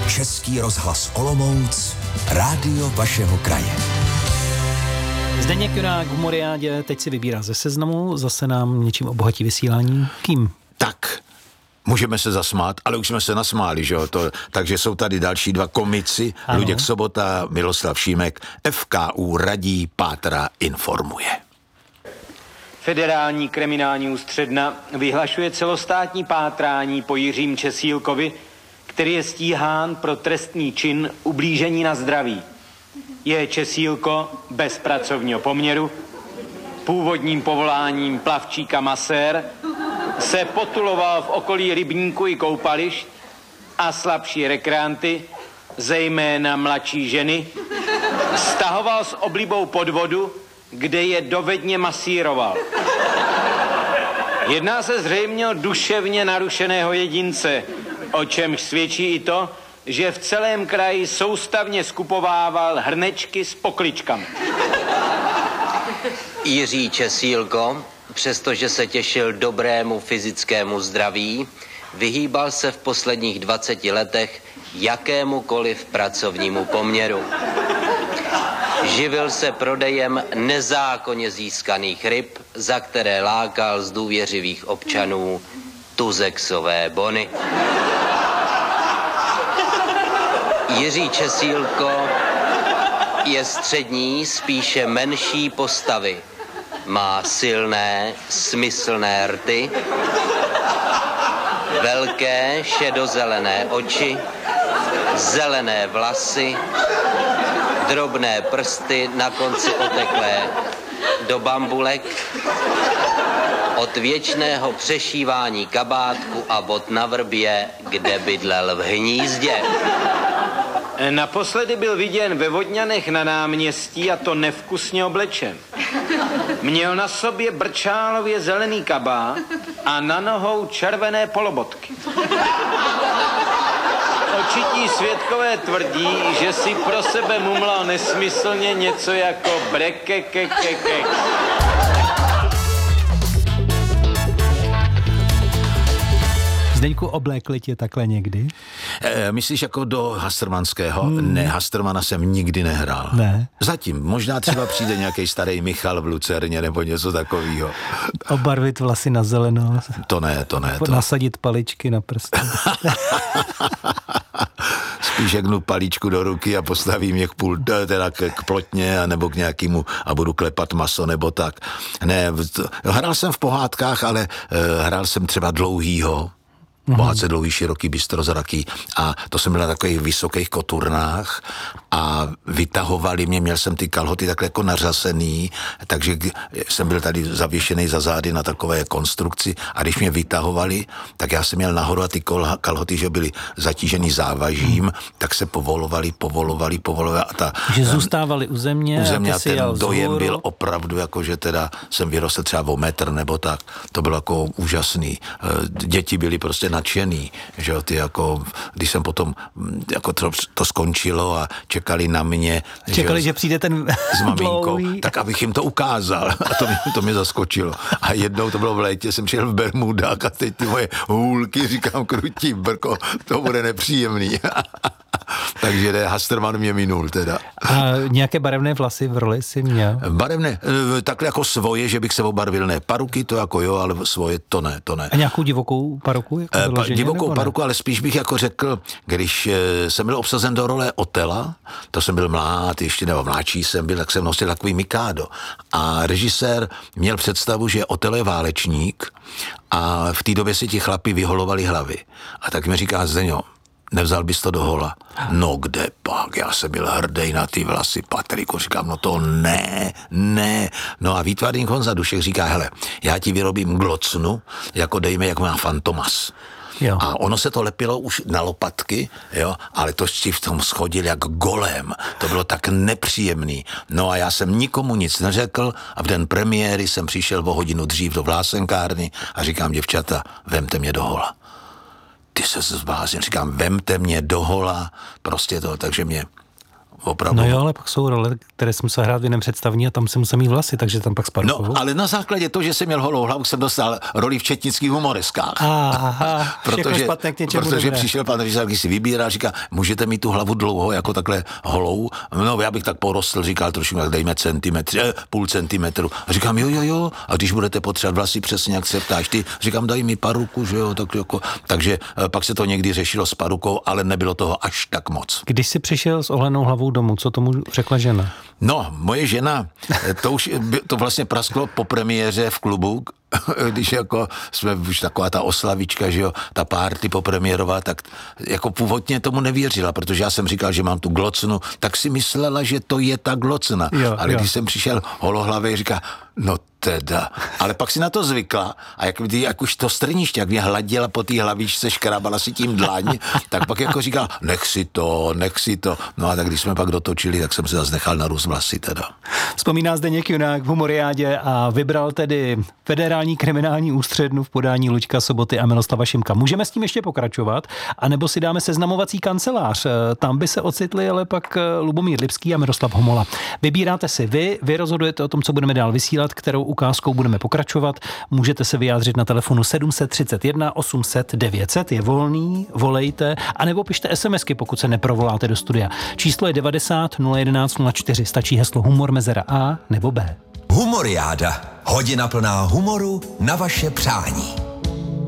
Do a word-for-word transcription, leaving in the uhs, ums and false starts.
Český rozhlas Olomouc, rádio vašeho kraje. Zdeněk Junák v Moriádě teď si vybírá ze seznamu, zase nám něčím obohatí vysílání. Kým? Tak, můžeme se zasmát, ale už jsme se nasmáli, že jo? To, takže jsou tady další dva komici, ano. Luděk Sobota, Miloslav Šimek, F K U radí, pátrá, informuje. Federální kriminální ústředna vyhlašuje celostátní pátrání po Jiřím Česílkovi, který je stíhán pro trestný čin ublížení na zdraví. Je Česílko bez pracovního poměru, původním povoláním plavčík a masér, se potuloval v okolí rybníku i koupališť a slabší rekreanty, zejména mladší ženy, stahoval s oblibou pod vodu, kde je dovedně masíroval. Jedná se zřejmě o duševně narušeného jedince, o čemž svědčí i to, že v celém kraji soustavně skupovával hrnečky s pokličkami. Jiří Česílko, přestože se těšil dobrému fyzickému zdraví, vyhýbal se v posledních dvaceti letech jakémukoliv pracovnímu poměru. Živil se prodejem nezákonně získaných ryb, za které lákal z důvěřivých občanů tuzexové bony. Jiří Česílko je střední, spíše menší postavy. Má silné, smyslné rty, velké šedozelené oči, zelené vlasy, drobné prsty na konci oteklé do bambulek, od věčného přešívání kabátku a bot na vrbě, kde bydlel v hnízdě. Naposledy byl viděn ve Vodňanech na náměstí, a to nevkusně oblečen. Měl na sobě brčálově zelený kabát a na nohou červené polobotky. Očití svědkové tvrdí, že si pro sebe mumlal nesmyslně něco jako brekekekekek. Zdeňku, oblékli tě takhle někdy? E, myslíš jako do Hastrmanského? Hmm. Ne, Hastrmana jsem nikdy nehrál. Ne. Zatím. Možná třeba přijde nějaký starý Michal v Lucerně nebo něco takového. Obarvit vlasy na zeleno. To ne, to ne. To. Nasadit paličky na prsty. Spíš jeknu palíčku do ruky a postavím je k půl, teda k, k plotně, nebo k nějakému a budu klepat maso, nebo tak. Ne, hrál jsem v pohádkách, ale uh, hrál jsem třeba Dlouhýho, Pohádce Dlouhý, široký, bystrozraký, a to jsem byl na takových vysokých koturnách a vytahovali mě, měl jsem ty kalhoty takhle jako nařasený, takže jsem byl tady zavěšený za zády na takové konstrukci, a když mě vytahovali, tak já jsem měl nahoru a ty kalhoty, že byly zatížený závažím, tak se povolovali, povolovali, povolovali. A ta, že zůstávali u země, u země a ten dojem vzhůru. Byl opravdu, jako že teda jsem vyrostl třeba o metr nebo tak. To bylo jako úžasný. Děti byly prostě nadšený, že jo, ty jako, když jsem potom, jako to, to skončilo a čekali na mě. Čekali, že, že přijde ten s maminkou, dlouhý. Tak abych jim to ukázal. A to mě, to mě zaskočilo. A jednou to bylo v létě, jsem šel v bermudách a teď ty moje hůlky, říkám, krutí brko, to bude nepříjemný. Takže ne, Hastrman mě minul teda. A nějaké barevné vlasy v roli si měl? Barevné, takhle jako svoje, že bych se obarvil, ne. Paruky to jako jo, ale svoje to ne, to ne. A nějakou divokou paruku? Jako e, pa, divokou paruku, ale spíš bych jako řekl, když e, jsem byl obsazen do role Otela, to jsem byl mlád, ještě nebo mladší jsem byl, tak jsem nosil takový mikádo. A režisér měl představu, že Otelo je válečník a v té době si ti chlapi vyholovali hlavy. A tak mi říká: Zdeňo, nevzal bys to do hola? No kde pak, já jsem byl hrdý na ty vlasy, Patriku, říkám, no to ne, ne. No a výtvarník Honza Dušek říká: hele, já ti vyrobím glocnu, jako dejme, jak má Fantomas. Jo. A ono se to lepilo už na lopatky, jo, ale to si v tom schodil jak golem. To bylo tak nepříjemný. No a já jsem nikomu nic neřekl a v den premiéry jsem přišel o hodinu dřív do vlásenkárny a říkám: děvčata, vemte mě do hola. Ty se zbláznil, říkám, vemte mě do hola, prostě to, takže mě opravdu. No jo, ale pak jsou role, které jsem musel hrát v jiném představení a tam jsem musel mít vlasy, takže tam pak spadl. No, ale na základě toho, že jsem měl holou hlavu, jsem dostal roli v četnických humoreskách. Aha, protože špatné k něčemu protože dobré. přišel pan režisér, když si vybírá, říká, můžete mít tu hlavu dlouho, jako takhle holou. No, já bych tak porostl, říkal trošku, tak dejme centimetr, eh, půl centimetru. A říkám, jo, jo, jo, a když budete potřebovat vlasy, přesně jak se ptáš ty, říkám, daj mi paruku, že jo, tak jako, takže eh, pak se to někdy řešilo s parukou, ale nebylo toho až tak moc. Když jsi přišel s oholenou hlavou domů, co tomu řekla žena? No, moje žena, to už to vlastně prasklo po premiéře v klubu, když jako jsme už taková ta oslavička, že jo, ta party popremiérová, tak jako původně tomu nevěřila, protože já jsem říkal, že mám tu glocnu, tak si myslela, že to je ta glocna. Jo, ale jo. když jsem přišel holohlavý, říká, no teda. Ale pak si na to zvykla a jak, jak už to strniště, jak mě hladila po té hlavičce, škrábala si tím dlaň, tak pak jako říkal, nech si to, nech si to. No a tak když jsme pak dotočili, tak jsem se zase nechal narůst vlasy teda. Vzpomíná Zdeněk Junák v Humoriádě a vybral tedy Federální kriminální ústřednu v podání Luďka Soboty a Miloslava Šimka. Můžeme s tím ještě pokračovat, anebo si dáme seznamovací kancelář. Tam by se ocitli ale pak Lubomír Lipský a Miroslav Homola. Vybíráte si vy, vy rozhodujete o tom, co budeme dál vysílat, kterou ukázkou budeme pokračovat. Můžete se vyjádřit na telefonu sedm set třicet jedna osm set devět set, je volný, volejte, anebo pište SMSky, pokud se neprovoláte do studia. Číslo je devadesát nula jedenáct nula čtyři, stačí heslo humor mezera A nebo B. Humoriáda. Hodina plná humoru na vaše přání.